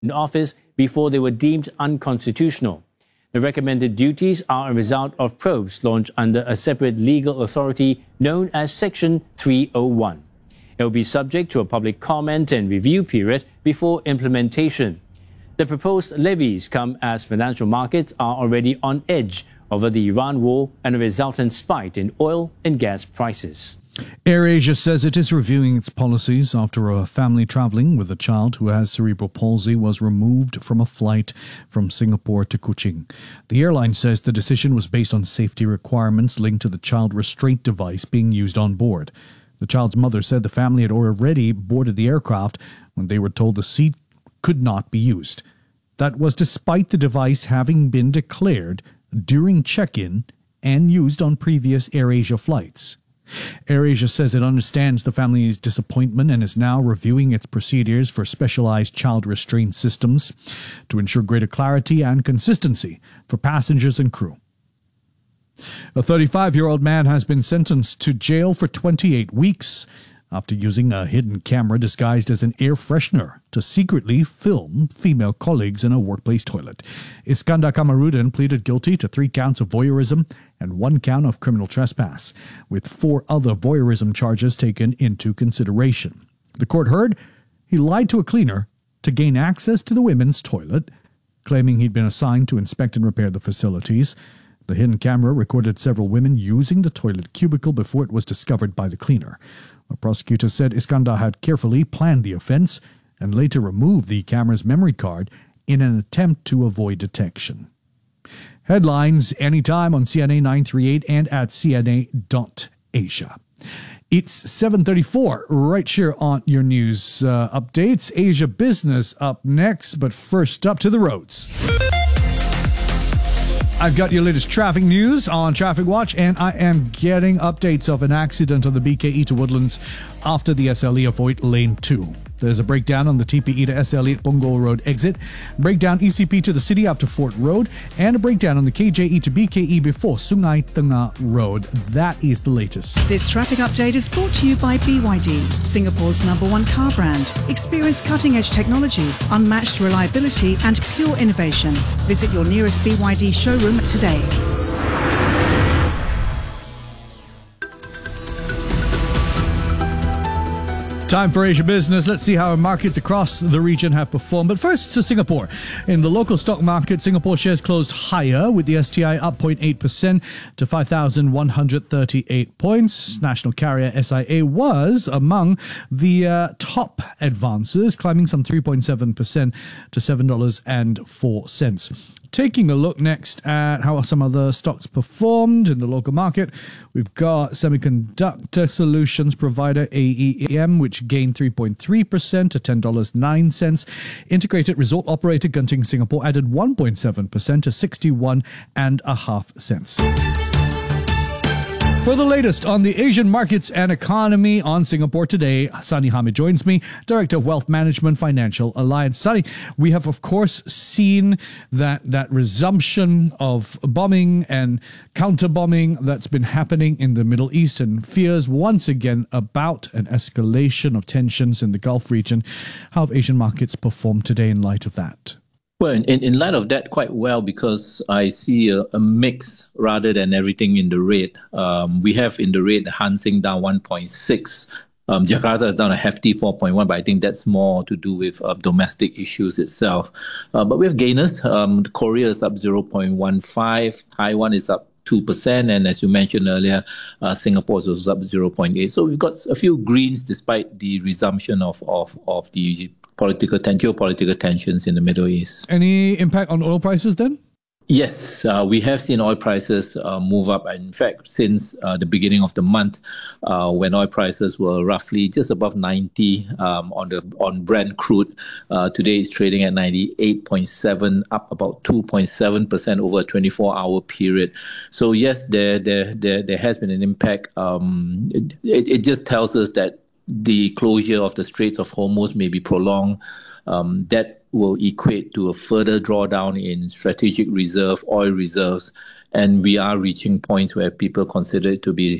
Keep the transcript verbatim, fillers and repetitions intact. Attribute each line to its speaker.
Speaker 1: in office before they were deemed unconstitutional. The recommended duties are a result of probes launched under a separate legal authority known as Section three oh one. It will be subject to a public comment and review period before implementation. The proposed levies come as financial markets are already on edge over the Iran war and a resultant spike in oil and gas prices.
Speaker 2: AirAsia says it is reviewing its policies after a family travelling with a child who has cerebral palsy was removed from a flight from Singapore to Kuching. The airline says the decision was based on safety requirements linked to the child restraint device being used on board. The child's mother said the family had already boarded the aircraft when they were told the seat could not be used. That was despite the device having been declared during check-in and used on previous AirAsia flights. AirAsia says it understands the family's disappointment and is now reviewing its procedures for specialized child restraint systems to ensure greater clarity and consistency for passengers and crew. A thirty-five-year-old man has been sentenced to jail for twenty-eight weeks after using a hidden camera disguised as an air freshener to secretly film female colleagues in a workplace toilet. Iskandar Kamarudin pleaded guilty to three counts of voyeurism and one count of criminal trespass, with four other voyeurism charges taken into consideration. The court heard he lied to a cleaner to gain access to the women's toilet, claiming he'd been assigned to inspect and repair the facilities. The hidden camera recorded several women using the toilet cubicle before it was discovered by the cleaner. A prosecutor said Iskandar had carefully planned the offense and later removed the camera's memory card in an attempt to avoid detection. Headlines anytime on C N A nine thirty-eight and at C N A dot Asia. It's seven thirty-four right here on your news uh, updates. Asia Business up next, but first up to the roads. I've got your latest traffic news on Traffic Watch, and I am getting updates of an accident on the B K E to Woodlands after the S L E avoid lane two. There's a breakdown on the T P E to S L E at Punggol Road exit, breakdown E C P to the city after Fort Road, and a breakdown on the K J E to B K E before Sungai Tengah Road. That is the latest.
Speaker 3: This traffic update is brought to you by B Y D, Singapore's number one car brand. Experience cutting-edge technology, unmatched reliability, and pure innovation. Visit your nearest B Y D showroom today.
Speaker 2: Time for Asia Business. Let's see how markets across the region have performed. But first to Singapore. In the local stock market, Singapore shares closed higher with the S T I up zero point eight percent to five thousand one hundred thirty-eight points. National carrier S I A was among the uh, top advances, climbing some three point seven percent to seven dollars and four cents. Taking a look next at how some other stocks performed in the local market, we've got semiconductor solutions provider A E M, which gained three point three percent to ten dollars and nine cents. Integrated resort operator Genting Singapore added one point seven percent to sixty-one and a half cents. For the latest on the Asian markets and economy on Singapore Today, Sunny Hamid joins me, Director of Wealth Management Financial Alliance. Sunny, we have, of course, seen that, that resumption of bombing and counter-bombing that's been happening in the Middle East, and fears once again about an escalation of tensions in the Gulf region. How have Asian markets performed today in light of that?
Speaker 4: Well, in, in light of that, quite well, because I see a, a mix rather than everything in the red. Um, we have in the red the Hang Seng down one point six. Um, Jakarta is down a hefty four point one, but I think that's more to do with uh, domestic issues itself. Uh, but we have gainers. Um, Korea is up zero point one five. Taiwan is up two percent. And as you mentioned earlier, uh, Singapore is also up zero point eight. So we've got a few greens despite the resumption of, of, of the political ten- geopolitical tensions in the Middle East.
Speaker 2: Any impact on oil prices then?
Speaker 4: Yes, uh, we have seen oil prices uh, move up. And in fact, since uh, the beginning of the month, uh, when oil prices were roughly just above ninety um, on the on Brent crude, uh, today it's trading at ninety-eight point seven, up about two point seven percent over a twenty-four hour period. So yes, there there there, there has been an impact. Um, it, it just tells us that the closure of the Straits of Hormuz may be prolonged. Um, that will equate to a further drawdown in strategic reserve, oil reserves, and we are reaching points where people consider it to be